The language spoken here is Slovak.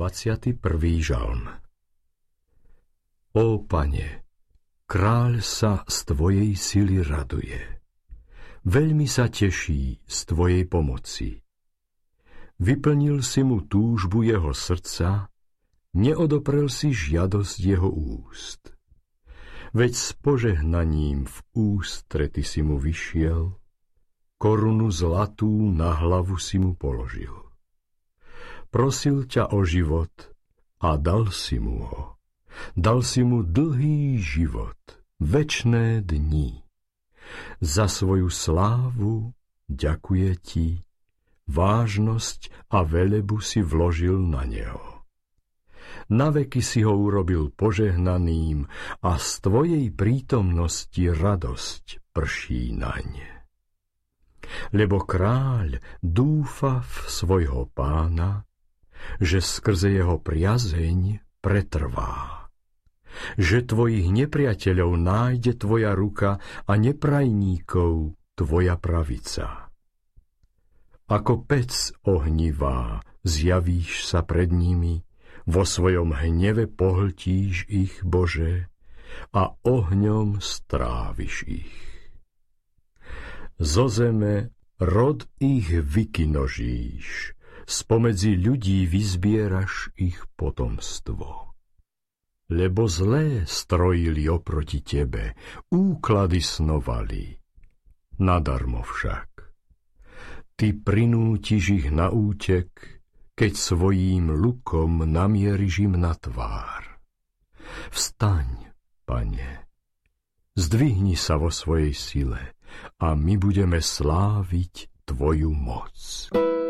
21. žalm. Ó Pane, kráľ sa z Tvojej sily raduje. Veľmi sa teší z Tvojej pomoci. Vyplnil si mu túžbu jeho srdca, neodoprel si žiadosť jeho úst. Veď s požehnaním v ústrety si mu vyšiel, korunu zlatú na hlavu si mu položil. Prosil ťa o život a dal si mu ho. Dal si mu dlhý život, večné dni. Za svoju slávu ďakuje ti, vážnosť a velebu si vložil na neho. Naveky si ho urobil požehnaným a z tvojej prítomnosti radosť prší naň. Lebo kráľ dúfa v svojho pána, že skrze jeho priazeň pretrvá. Že tvojich nepriateľov nájde tvoja ruka a neprajníkov tvoja pravica. Ako pec ohnivá zjavíš sa pred nimi, vo svojom hneve pohltíš ich, Bože, a ohňom stráviš ich. Zo zeme rod ich vykinožíš, spomedzi ľudí vyzbieraš ich potomstvo. Lebo zlé strojili oproti tebe, úklady snovali, nadarmo však. Ty prinútiš ich na útek, keď svojím lukom namieriš im na tvár. Vstaň, Pane, zdvihni sa vo svojej sile a my budeme sláviť Tvoju moc.